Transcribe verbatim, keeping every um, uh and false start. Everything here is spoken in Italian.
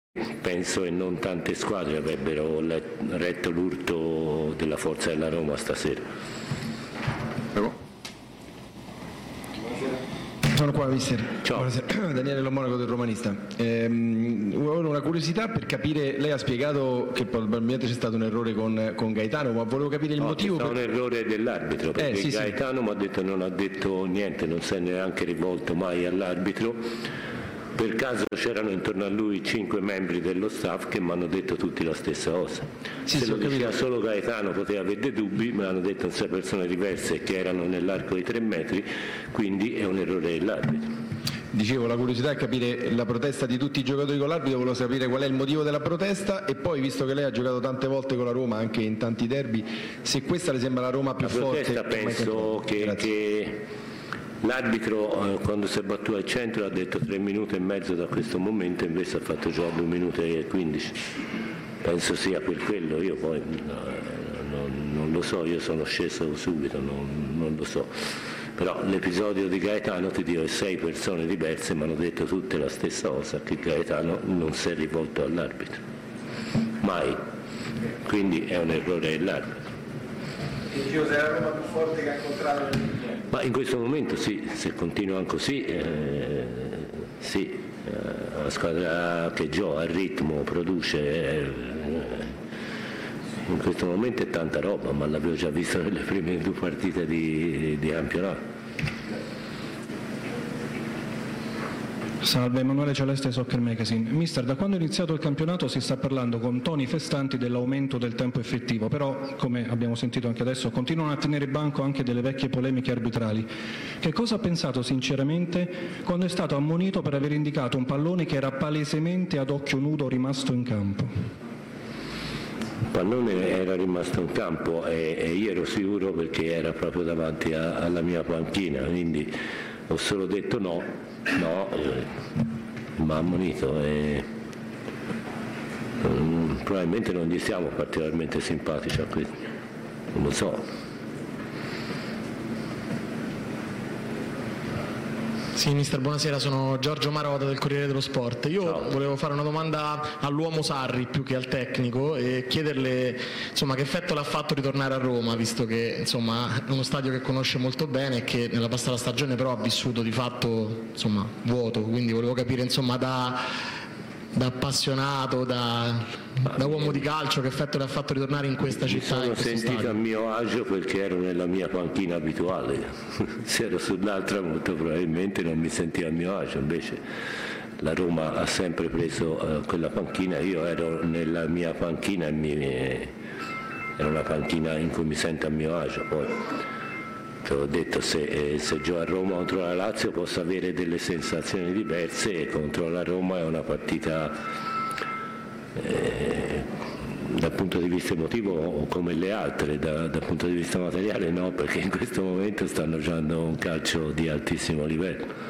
penso e non tante squadre avrebbero retto l'urto della forza della Roma stasera. Prego. Sono qua, mister. Ciao. Buonasera. Daniele Lomonaco del Romanista. Ehm, una curiosità per capire, lei ha spiegato che probabilmente c'è stato un errore con, con Gaetano, ma volevo capire il no, motivo. C'è per... un errore dell'arbitro, perché eh, sì, Gaetano sì. mi ha detto non ha detto niente, non si è neanche rivolto mai all'arbitro. Per caso c'erano intorno a lui cinque membri dello staff che mi hanno detto tutti la stessa cosa. Sì, Se sì, lo diceva capito. solo Gaetano poteva avere dei dubbi, me l'hanno detto sei persone diverse che erano nell'arco di tre metri, quindi è un errore dell'arbitro. Dicevo, la curiosità è capire la protesta di tutti i giocatori con l'arbitro, volevo sapere qual è il motivo della protesta e poi, visto che lei ha giocato tante volte con la Roma, anche in tanti derby, se questa le sembra la Roma più la forte. Protesta penso che, che l'arbitro eh, quando si è battuto al centro ha detto tre minuti e mezzo da questo momento, invece ha fatto già due minuti e quindici. Penso sia per quello, io poi no, non, non lo so, io sono sceso subito, non, non lo so. Però l'episodio di Gaetano, ti dico, sei persone diverse mi hanno detto tutte la stessa cosa, che Gaetano non si è rivolto all'arbitro. Mai. Quindi è un errore dell'arbitro. E dicevo, se è la Roma più forte che ha incontrato nel weekend. Ma in questo momento sì, se continuano così, eh, sì, eh, la squadra che gioca, il ritmo, produce, eh, in questo momento è tanta roba, ma l'avevo già visto nelle prime due partite di, di campionato. Salve, Emanuele Celeste, Soccer Magazine. Mister, da quando è iniziato il campionato si sta parlando con toni festanti dell'aumento del tempo effettivo, però, come abbiamo sentito anche adesso, continuano a tenere banco anche delle vecchie polemiche arbitrali. Che cosa ha pensato sinceramente quando è stato ammonito per aver indicato un pallone che era palesemente ad occhio nudo rimasto in campo? Il pallone era rimasto in campo e, e io ero sicuro perché era proprio davanti a, alla mia panchina, quindi ho solo detto no, no, eh, mi ha ammonito e um, probabilmente non gli siamo particolarmente simpatici a questo, non lo so. Sì, mister, buonasera, sono Giorgio Marotta del Corriere dello Sport. Io Ciao. Volevo fare una domanda all'uomo Sarri più che al tecnico e chiederle insomma, che effetto le ha fatto ritornare a Roma, visto che insomma, è uno stadio che conosce molto bene e che nella passata stagione però ha vissuto di fatto insomma, vuoto, quindi volevo capire insomma, da, da appassionato, da, da uomo di calcio, che effetto le ha fatto ritornare in questa Mi città. sono sentito a mio agio perché ero nella mia panchina abituale, se ero sull'altra molto probabilmente non mi sentivo a mio agio, invece la Roma ha sempre preso uh, quella panchina, io ero nella mia panchina e mi, era una panchina in cui mi sento a mio agio. Poi te l'ho detto, se, eh, se gioco a Roma contro la Lazio posso avere delle sensazioni diverse e contro la Roma è una partita eh, dal punto di vista emotivo come le altre, da, dal punto di vista materiale no, perché in questo momento stanno giocando un calcio di altissimo livello.